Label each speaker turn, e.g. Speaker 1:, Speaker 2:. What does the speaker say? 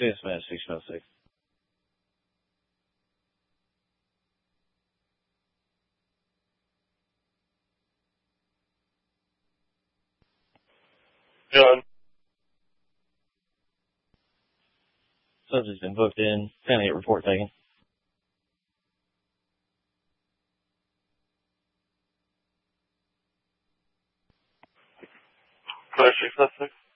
Speaker 1: Dispatch 606.
Speaker 2: John.
Speaker 1: Subject's been booked in. 10-8 report taken.
Speaker 2: Flash 606.